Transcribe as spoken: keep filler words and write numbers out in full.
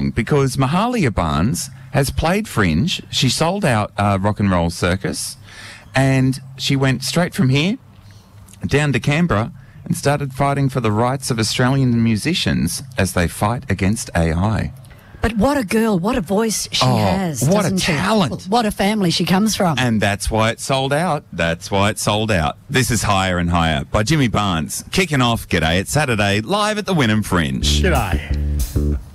interesting because Mahalia Barnes has played Fringe. She sold out uh, Rock and Roll Circus, and she went straight from here down to Canberra and started fighting for the rights of Australian musicians as they fight against A I. But what a girl, what a voice she Oh, has. what a doesn't she? talent. What a family she comes from. And that's why it sold out. That's why it sold out. This is Higher and Higher by Jimmy Barnes. Kicking off, g'day, it's Saturday, live at the Wynnum Fringe. G'day.